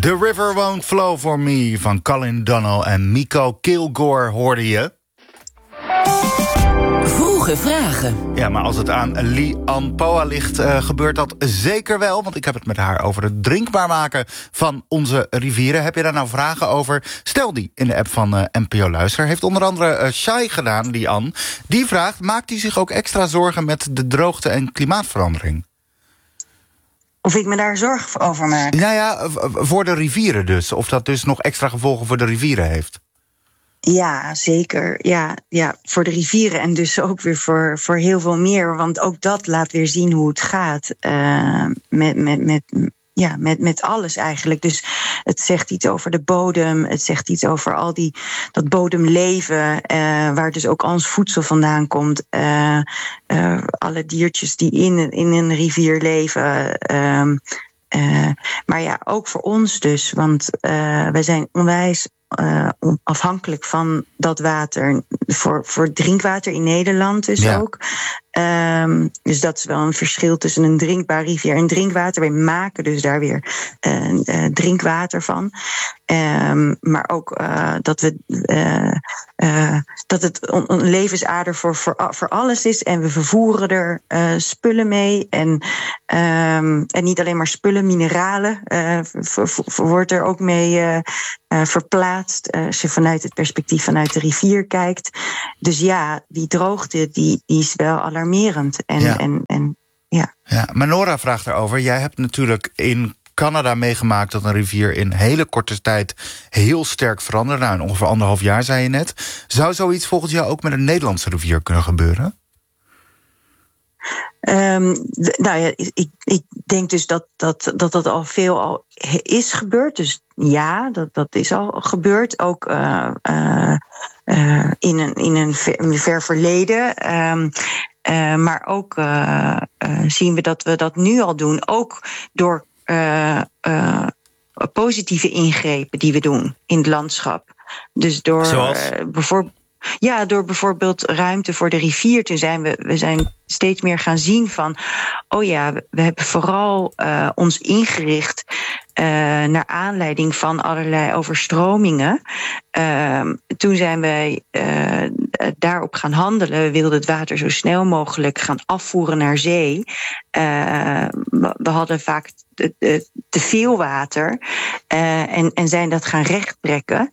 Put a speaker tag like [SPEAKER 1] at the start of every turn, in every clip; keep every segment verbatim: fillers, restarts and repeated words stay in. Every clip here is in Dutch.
[SPEAKER 1] The River Won't Flow For Me van Colin Donnell en Miko Kilgore hoorde je.
[SPEAKER 2] Vroege vragen.
[SPEAKER 1] Ja, maar als het aan Lian Poa ligt, uh, gebeurt dat zeker wel. Want ik heb het met haar over het drinkbaar maken van onze rivieren. Heb je daar nou vragen over? Stel die in de app van uh, N P O Luister. Heeft onder andere uh, Shai gedaan, Lian. Die vraagt, maakt hij zich ook extra zorgen met de droogte en klimaatverandering?
[SPEAKER 3] Of ik me daar zorgen over maak?
[SPEAKER 1] Nou ja, voor de rivieren dus. Of dat dus nog extra gevolgen voor de rivieren heeft.
[SPEAKER 3] Ja, zeker. Ja, ja, voor de rivieren en dus ook weer voor, voor heel veel meer. Want ook dat laat weer zien hoe het gaat uh, met, met, met, ja, met, met alles eigenlijk. Dus het zegt iets over de bodem. Het zegt iets over al die, dat bodemleven, uh, waar dus ook ons voedsel vandaan komt. Uh, uh, alle diertjes die in, in een rivier leven. Uh, uh, maar ja, ook voor ons dus. Want uh, wij zijn onwijs Uh, afhankelijk van dat water voor, voor drinkwater in Nederland dus ja. ook. Um, dus dat is wel een verschil tussen een drinkbaar rivier en drinkwater. Wij maken dus daar weer uh, uh, drinkwater van. Um, maar ook uh, dat we uh, uh, dat het een levensader voor, voor, voor alles is. En we vervoeren er uh, spullen mee. En, um, en niet alleen maar spullen, mineralen uh, v- v- wordt er ook mee uh, uh, verplaatst. Uh, als je vanuit het perspectief vanuit de rivier kijkt. Dus ja, die droogte die, die is wel alarmerend. En,
[SPEAKER 1] ja.
[SPEAKER 3] en, en, ja.
[SPEAKER 1] Ja, Manora vraagt erover. Jij hebt natuurlijk in Canada meegemaakt dat een rivier in hele korte tijd heel sterk veranderde. Nou, in ongeveer anderhalf jaar, zei je net. Zou zoiets volgens jou ook met een Nederlandse rivier kunnen gebeuren?
[SPEAKER 3] Um, d- nou ja, ik, ik denk dus dat dat, dat dat al veel al is gebeurd. Dus ja, dat, dat is al gebeurd. Ook uh, uh, uh, in, een, in een ver, een ver verleden. Um, uh, maar ook uh, uh, zien we dat we dat nu al doen. Ook door uh, uh, positieve ingrepen die we doen in het landschap. Dus door
[SPEAKER 1] Zoals?
[SPEAKER 3] uh, bijvoorbeeld. Ja, door bijvoorbeeld ruimte voor de rivier. Toen zijn we, we zijn steeds meer gaan zien van, oh ja, we hebben vooral uh, ons ingericht uh, naar aanleiding van allerlei overstromingen. Uh, toen zijn wij uh, daarop gaan handelen. We wilden het water zo snel mogelijk gaan afvoeren naar zee. Uh, we hadden vaak te, te veel water uh, en, en zijn dat gaan rechttrekken.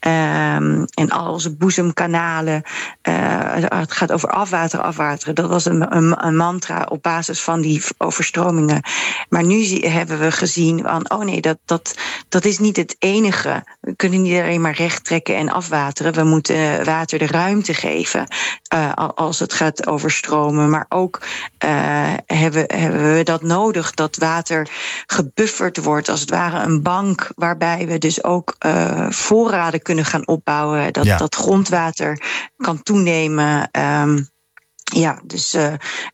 [SPEAKER 3] Um, en al onze boezemkanalen. Uh, het gaat over afwateren, afwateren. Dat was een, een, een mantra op basis van die overstromingen. Maar nu zie, hebben we gezien van, oh nee, dat, dat, dat is niet het enige. We kunnen niet alleen maar recht trekken en afwateren. We moeten water de ruimte geven uh, als het gaat overstromen. Maar ook uh, hebben, hebben we dat nodig, dat water gebufferd wordt. Als het ware een bank waarbij we dus ook uh, voorraden kunnen gaan opbouwen, dat, ja. dat grondwater kan toenemen. Um, ja, dus uh,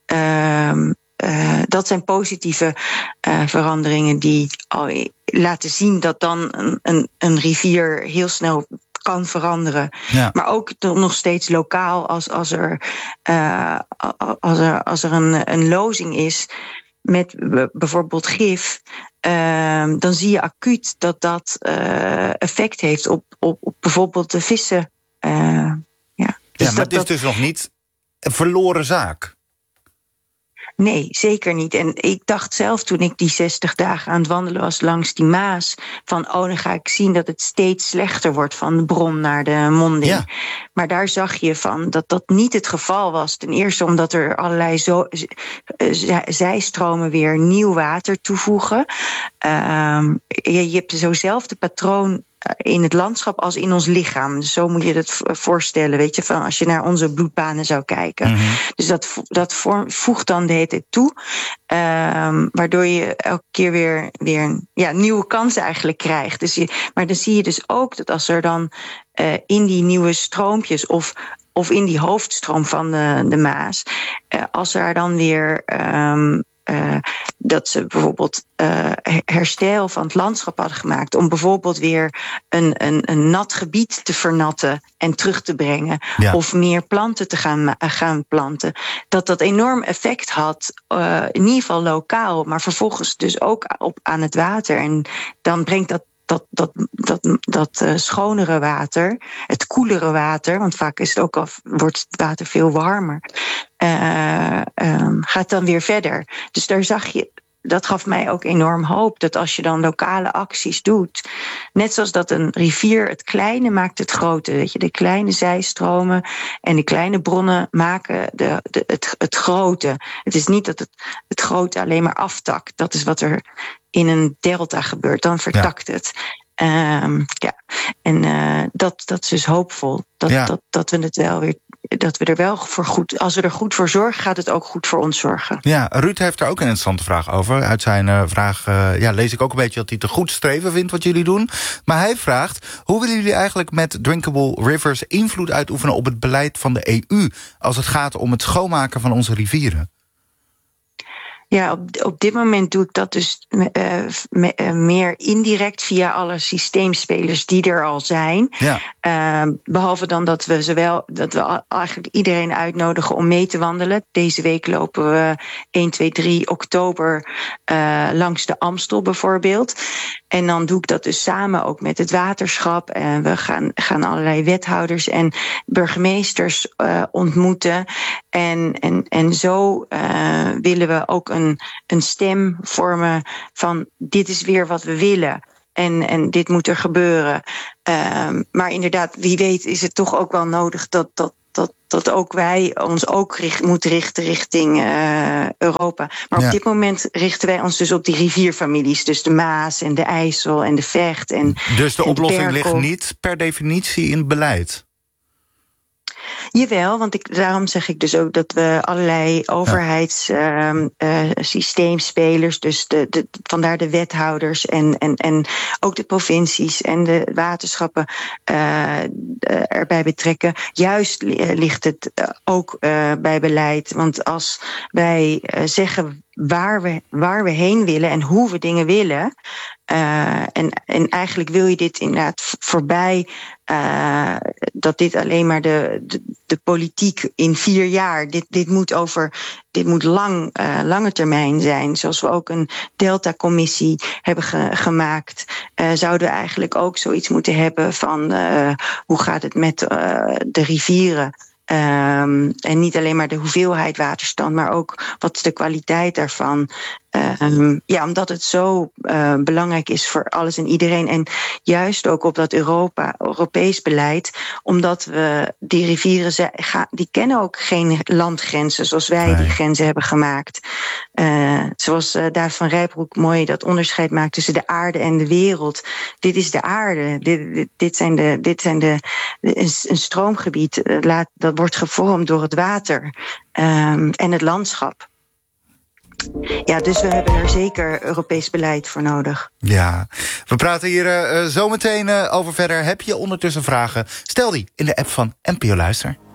[SPEAKER 3] um, uh, dat zijn positieve uh, veranderingen die al laten zien dat dan een, een, een rivier heel snel kan veranderen. Ja. Maar ook nog steeds lokaal als, als er, uh, als er, als er een, een lozing is met bijvoorbeeld gif, uh, dan zie je acuut dat dat uh, effect heeft op, op, op bijvoorbeeld de vissen. Uh, ja, dus
[SPEAKER 1] ja, maar
[SPEAKER 3] dat,
[SPEAKER 1] het is
[SPEAKER 3] dat...
[SPEAKER 1] dus nog niet een verloren zaak.
[SPEAKER 3] Nee, zeker niet. En ik dacht zelf toen ik die zestig dagen aan het wandelen was langs die Maas, van oh, dan ga ik zien dat het steeds slechter wordt van de bron naar de monding. Ja. Maar daar zag je van dat dat niet het geval was. Ten eerste omdat er allerlei zo, z- zijstromen weer nieuw water toevoegen. Um, je, je hebt zo'nzelfde patroon in het landschap als in ons lichaam. Dus zo moet je het voorstellen, weet je, van als je naar onze bloedbanen zou kijken. Mm-hmm. Dus dat, dat voegt dan de hele tijd toe, um, waardoor je elke keer weer, weer ja, nieuwe kansen eigenlijk krijgt. Dus je, maar dan zie je dus ook dat als er dan uh, in die nieuwe stroompjes of of in die hoofdstroom van de, de Maas, uh, als er dan weer um, Uh, dat ze bijvoorbeeld uh, herstel van het landschap hadden gemaakt om bijvoorbeeld weer een, een, een nat gebied te vernatten en terug te brengen, ja. Of meer planten te gaan, uh, gaan planten, dat dat enorm effect had, uh, in ieder geval lokaal, maar vervolgens dus ook op, aan het water. En dan brengt dat dat, dat, dat, dat uh, schonere water, het koelere water, want vaak is het ook al, wordt het water veel warmer, uh, um, gaat dan weer verder. Dus daar zag je, dat gaf mij ook enorm hoop, dat als je dan lokale acties doet, net zoals dat een rivier, het kleine maakt het grote, weet je, de kleine zijstromen en de kleine bronnen maken de, de, het, het grote. Het is niet dat het, het grote alleen maar aftakt, dat is wat er in een delta gebeurt, dan vertakt ja. het. Um, ja, en uh, dat, dat is dus hoopvol. Dat, ja. dat, dat we het wel weer, dat we er wel voor goed, als we er goed voor zorgen, gaat het ook goed voor ons zorgen.
[SPEAKER 1] Ja, Ruud heeft er ook een interessante vraag over. Uit zijn uh, vraag uh, ja, lees ik ook een beetje dat hij te goed streven vindt wat jullie doen. Maar hij vraagt, hoe willen jullie eigenlijk met Drinkable Rivers invloed uitoefenen op het beleid van de E U als het gaat om het schoonmaken van onze rivieren?
[SPEAKER 3] Ja, op, op dit moment doe ik dat dus uh, me, uh, meer indirect via alle systeemspelers die er al zijn. Ja. Uh, behalve dan dat we zowel dat we eigenlijk iedereen uitnodigen om mee te wandelen. Deze week lopen we één, twee, drie oktober uh, langs de Amstel bijvoorbeeld. En dan doe ik dat dus samen ook met het waterschap. En we gaan, gaan allerlei wethouders en burgemeesters uh, ontmoeten. En, en, en zo uh, willen we ook een, een stem vormen van dit is weer wat we willen. En, en dit moet er gebeuren. Uh, maar inderdaad, wie weet is het toch ook wel nodig dat, dat, dat, dat ook wij ons ook richt, moeten richten richting uh, Europa. Maar ja. op dit moment richten wij ons dus op die rivierfamilies. Dus de Maas en de IJssel en de Vecht. En,
[SPEAKER 1] dus de
[SPEAKER 3] en
[SPEAKER 1] oplossing
[SPEAKER 3] de
[SPEAKER 1] ligt niet per definitie in het beleid?
[SPEAKER 3] Jawel, want ik, daarom zeg ik dus ook dat we allerlei overheidssysteemspelers, uh, uh, dus de, de, vandaar de wethouders en, en, en ook de provincies en de waterschappen uh, erbij betrekken. Juist ligt het ook uh, bij beleid, want als wij uh, zeggen waar we, waar we heen willen en hoe we dingen willen, Uh, en, en eigenlijk wil je dit inderdaad voorbij, uh, dat dit alleen maar de, de, de politiek in vier jaar, dit, dit moet over, dit moet lang, uh, lange termijn zijn. Zoals we ook een Delta-commissie hebben ge, gemaakt, uh, zouden we eigenlijk ook zoiets moeten hebben van uh, hoe gaat het met uh, de rivieren. Um, en niet alleen maar de hoeveelheid waterstand, maar ook wat is de kwaliteit daarvan. Um, ja, omdat het zo uh, belangrijk is voor alles en iedereen. En juist ook op dat Europa, Europees beleid, omdat we die rivieren, die kennen ook geen landgrenzen zoals wij nee. die grenzen hebben gemaakt. Uh, zoals uh, David van Rijbroek mooi dat onderscheid maakt tussen de aarde en de wereld. Dit is de aarde. Dit, dit, dit zijn de, dit zijn de, een, een stroomgebied. Uh, laat, dat wordt gevormd door het water um, en het landschap. Ja, dus we hebben er zeker Europees beleid voor nodig.
[SPEAKER 1] Ja, we praten hier uh, zo meteen uh, over verder. Heb je ondertussen vragen? Stel die in de app van N P O Luister.